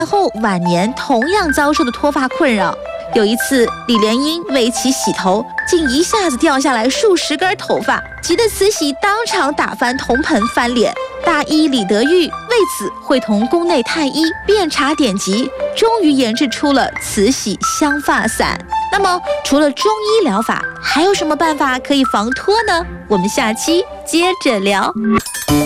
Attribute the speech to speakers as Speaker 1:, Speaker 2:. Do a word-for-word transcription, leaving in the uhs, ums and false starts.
Speaker 1: 后晚年同样遭受的脱发困扰。有一次，李莲英为其洗头，竟一下子掉下来数十根头发，急得慈禧当场打翻铜盆翻脸。大医李德裕为此会同宫内太医遍查典籍，终于研制出了慈禧香发散。那么，除了中医疗法，还有什么办法可以防脱呢？我们下期接着聊。